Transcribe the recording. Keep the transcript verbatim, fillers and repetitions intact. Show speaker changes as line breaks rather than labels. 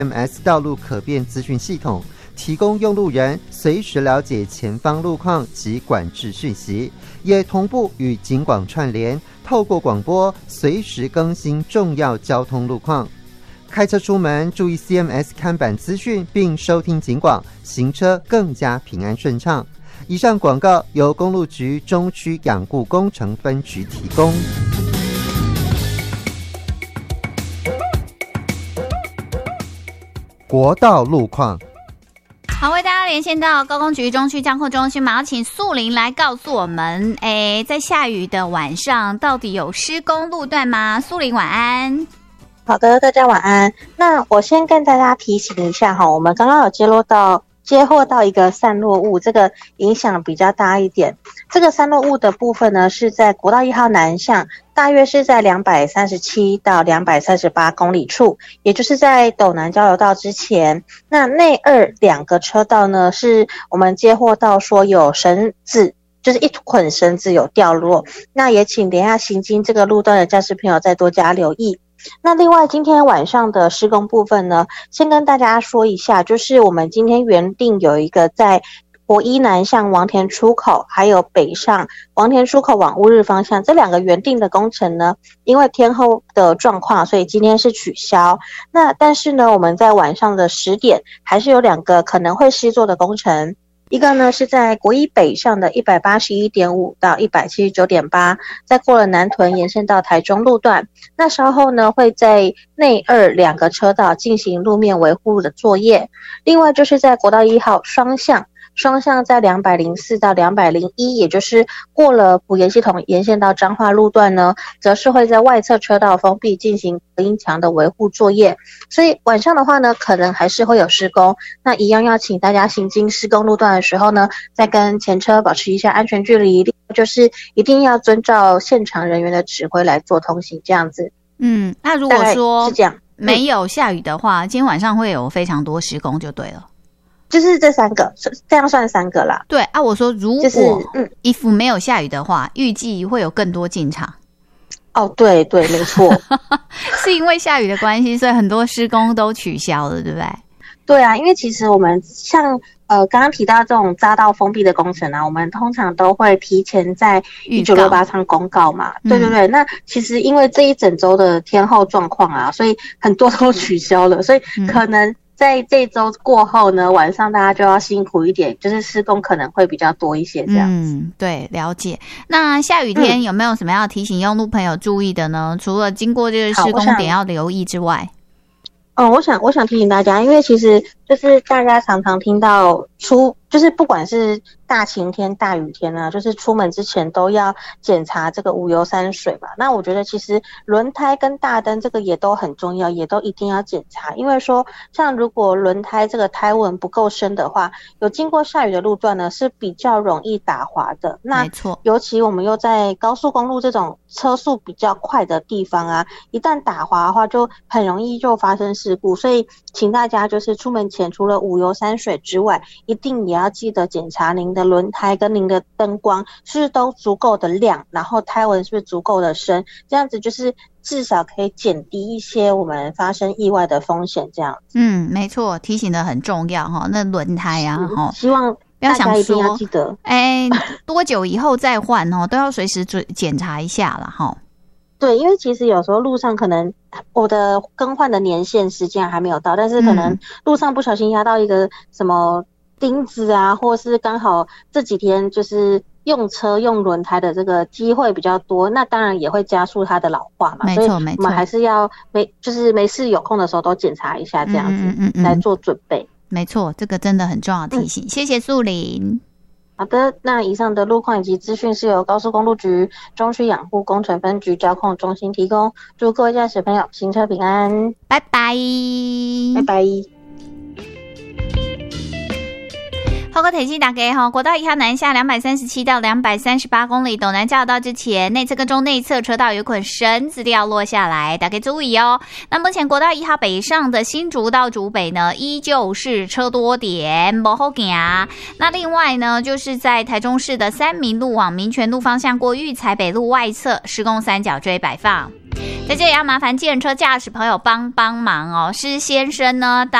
M S 道路可变资讯系统，提供用路人随时了解前方路况及管制讯息，也同步与警广串联，透过广播随时更新重要交通路况。开车出门注意 C M S 看板资讯，并收听警广，行车更加平安顺畅。以上广告由公路局中区养护工程分局提供。国道路况，
好，为大家连线到高工局中区交通中心，马上请素玲来告诉我们，哎，在下雨的晚上到底有施工路段吗？素玲晚安。
好的，大家晚安。那我先跟大家提醒一下哈，我们刚刚有接落到接获到一个散落物，这个影响比较大一点。这个散落物的部分呢，是在国道一号南向，大约是在两百三十七到两百三十八公里处，也就是在斗南交流道之前。那内二两个车道呢，是我们接获到说有绳子，就是一捆绳子有掉落，那也请等一下行经这个路段的驾驶朋友再多加留意。那另外今天晚上的施工部分呢，先跟大家说一下，就是我们今天原定有一个在国一南向王田出口，还有北上王田出口往乌日方向这两个原定的工程呢，因为天候的状况，所以今天是取消。那但是呢，我们在晚上的十点还是有两个可能会施作的工程。一个呢是在国一北上的 一百八十一点五 到 一百七十九点八， 再过了南屯延伸到台中路段。那稍后呢会在内二两个车道进行路面维护的作业。另外就是在国道一号双向双向在两百零四到两百零一，也就是过了埔盐系统延线到彰化路段呢，则是会在外侧车道封闭进行隔音墙的维护作业。所以晚上的话呢，可能还是会有施工。那一样要请大家行经施工路段的时候呢，再跟前车保持一下安全距离，就是一定要遵照现场人员的指挥来做通行，这样子。
嗯，那如果说
是这样，
没有下雨的话，今天晚上会有非常多施工就对了。
就是这三个，这样算三个啦。
对啊，我说如果、就是嗯、if 没有下雨的话，预计会有更多进场。
哦，对对，没错，
是因为下雨的关系，所以很多施工都取消了，对不对？
对啊，因为其实我们像呃刚刚提到这种匝道封闭的工程啊，我们通常都会提前在一九六八上公告嘛。对对对、嗯，那其实因为这一整周的天候状况啊，所以很多都取消了，所以可能在这周过后呢，晚上大家就要辛苦一点，就是施工可能会比较多一些这样子。
嗯，对，了解。那下雨天有没有什么要提醒用路朋友注意的呢？嗯、除了经过这个施工点要留意之外，
嗯，我想我想提醒大家，因为其实就是大家常常听到出，就是不管是大晴天、大雨天啊，就是出门之前都要检查这个五油三水嘛。那我觉得其实轮胎跟大灯这个也都很重要，也都一定要检查。因为说像如果轮胎这个胎纹不够深的话，有经过下雨的路段呢是比较容易打滑的。那
没错，
尤其我们又在高速公路这种车速比较快的地方啊，一旦打滑的话就很容易就发生事故。所以请大家就是出门前除了五油三水之外，一定也要记得检查您的轮胎跟您的灯光是不是都足够的亮，然后胎纹是不是足够的深，这样子就是至少可以减低一些我们发生意外的风险这样子。
嗯，没错，提醒的很重要哈。那轮胎啊，哈，
希望大家一定要记得，
哎，多久以后再换哦，都要随时检查一下啦哈。
对，因为其实有时候路上可能我的更换的年限时间还没有到，但是可能路上不小心压到一个什么钉子啊，或是刚好这几天就是用车用轮胎的这个机会比较多，那当然也会加速它的老化嘛。
没错没错，
我们还是要没就是没事有空的时候都检查一下，这样子、嗯嗯嗯、来做准备。
没错，这个真的很重要的提醒、嗯、谢谢素玲。
好的，那以上的路况以及资讯是由高速公路局中区养护工程分局交控中心提供，祝各位驾驶朋友行车平安，
拜拜，
拜拜。
好，个提醒大家，国道一号南下两百三十七到两百三十八公里，斗南交流道之前，内侧跟中内侧车道有捆绳子掉落下来，大家注意哦。那目前国道一号北上的新竹到竹北呢，依旧是车多点，不好行。那另外呢，就是在台中市的三民路往民权路方向过育才北路外侧施工三角锥摆放。 在这里要麻烦计程车驾驶朋友帮帮忙哦，施先生呢